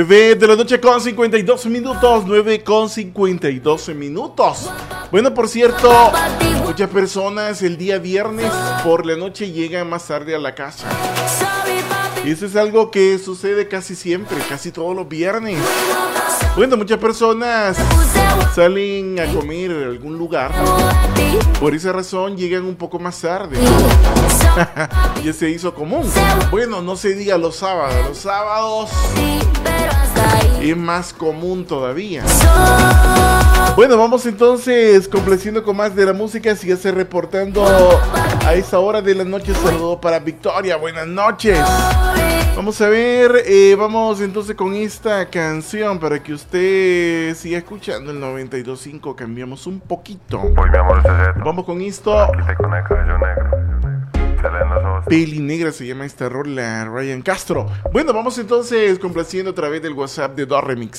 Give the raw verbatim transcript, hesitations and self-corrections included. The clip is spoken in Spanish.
nueve de la noche con cincuenta y dos minutos, nueve con cincuenta y dos minutos. Bueno, por cierto, muchas personas el día viernes por la noche llegan más tarde a la casa. Y eso es algo que sucede casi siempre, casi todos los viernes. Bueno, muchas personas salen a comer en algún lugar. Por esa razón llegan un poco más tarde. Ya se hizo común. Bueno, no se diga los sábados. Los sábados es más común todavía. Bueno, vamos entonces complaciendo con más de la música. Sígase reportando a esa hora de la noche. Saludo para Victoria. Buenas noches. Vamos a ver, eh, vamos entonces con esta canción para que usted siga escuchando el noventa y dos punto cinco. Cambiamos un poquito. Hoy, mi amor, este Vamos con esto. aquí te con el cabello negro. Se leen los ojos. Peli Negra se llama esta rola, Ryan Castro. Bueno, vamos entonces complaciendo a través del WhatsApp de Do Remix.